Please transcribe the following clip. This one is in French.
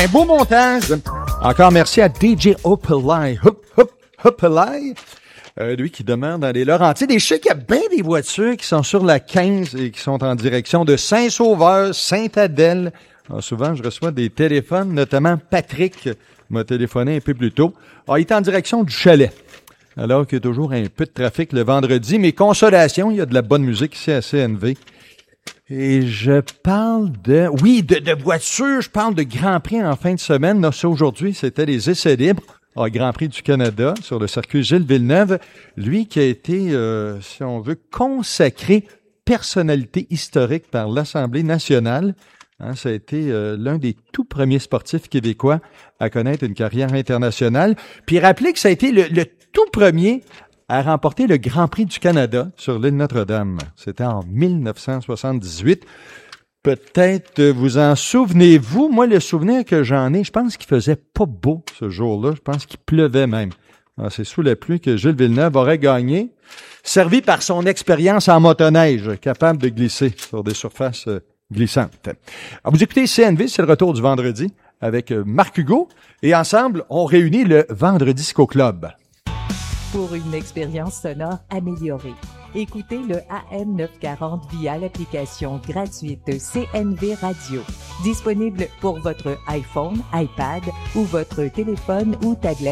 Un beau montage. Encore merci à DJ Opelai. Opelai. Lui qui demeure dans les Laurentides. Et je sais qu'il y a bien des voitures qui sont sur la 15 et qui sont en direction de Saint-Sauveur, Sainte-Adèle. Alors, souvent, je reçois des téléphones, notamment Patrick m'a téléphoné un peu plus tôt. Alors, il est en direction du chalet. Alors qu'il y a toujours un peu de trafic le vendredi. Mais consolation, il y a de la bonne musique ici à CNV. Et je parle de voitures, je parle de Grand Prix en fin de semaine. Là, ça, aujourd'hui, c'était les essais libres. Grand Prix du Canada sur le circuit Gilles Villeneuve. Lui qui a été, si on veut, consacré personnalité historique par l'Assemblée nationale. Ça a été l'un des tout premiers sportifs québécois à connaître une carrière internationale. Puis rappelez que ça a été le tout premier à remporter le Grand Prix du Canada sur l'île Notre-Dame. C'était en 1978. Peut-être vous en souvenez-vous. Moi, le souvenir que j'en ai, je pense qu'il faisait pas beau ce jour-là. Je pense qu'il pleuvait même. Alors, c'est sous la pluie que Gilles Villeneuve aurait gagné, servi par son expérience en motoneige, capable de glisser sur des surfaces glissantes. Alors, vous écoutez CNV, c'est le retour du vendredi avec Marc Hugo. Et ensemble, on réunit le Vendredi Disco Club. Pour une expérience sonore améliorée, écoutez le AM 940 via l'application gratuite CNV Radio. Disponible pour votre iPhone, iPad ou votre téléphone ou tablette.